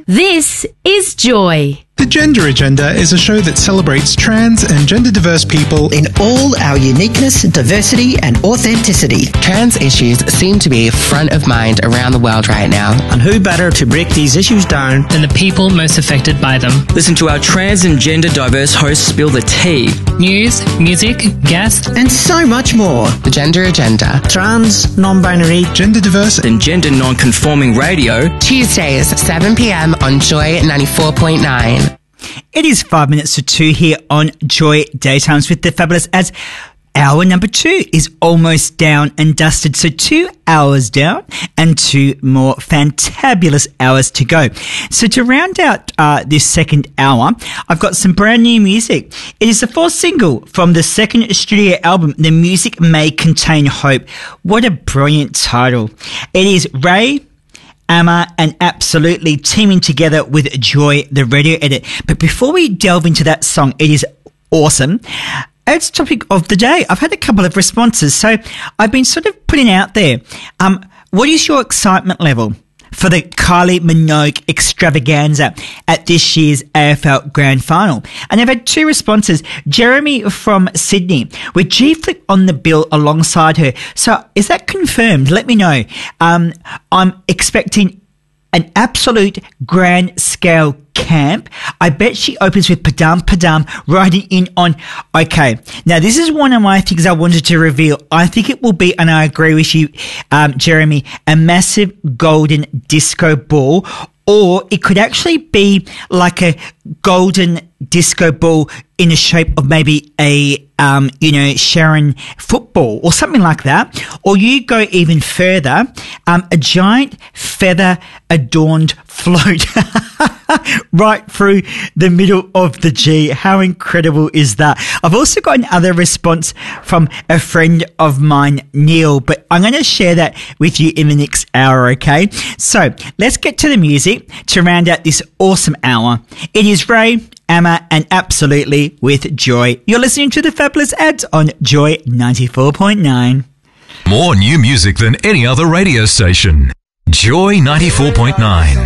This is Joy. The Gender Agenda is a show that celebrates trans and gender-diverse people in all our uniqueness, diversity and authenticity. Trans issues seem to be front of mind around the world right now. And who better to break these issues down than the people most affected by them? Listen to our trans and gender diverse hosts spill the tea. News, music, guests, and so much more. The Gender Agenda. Trans, non-binary, gender diverse and gender non-conforming radio. Tuesdays, 7 p.m. on Joy 94.9. It is 5 minutes to 2 here on Joy Daytimes with the fabulous ads. Hour number 2 is almost down and dusted. So 2 hours down and 2 more fantabulous hours to go. So to round out this second hour, I've got some brand new music. It is the fourth single from the second studio album, The Music May Contain Hope. What a brilliant title. It is Ray, Amma and Absolutely teaming together with Joy, the radio edit. But before we delve into that song, it is awesome. As topic of the day, I've had a couple of responses. So I've been sort of putting out there, what is your excitement level for the Kylie Minogue extravaganza at this year's AFL Grand Final? And I've had 2 responses. Jeremy from Sydney, with G-Flick on the bill alongside her. So is that confirmed? Let me know. I'm expecting an absolute grand scale camp. I bet she opens with Padam Padam riding in on... Okay, now this is one of my things I wanted to reveal. I think it will be, and I agree with you, Jeremy, a massive golden disco ball, or it could actually be like a golden disco ball in the shape of maybe a, Sharon football or something like that. Or you go even further, a giant feather adorned float right through the middle of the G. How incredible is that? I've also got another response from a friend of mine, Neil, but I'm going to share that with you in the next hour, okay? So let's get to the music to round out this awesome hour. It is Ray, Amma and Absolutely with Joy. You're listening to the fabulous ads on Joy 94.9. More new music than any other radio station. Joy 94.9.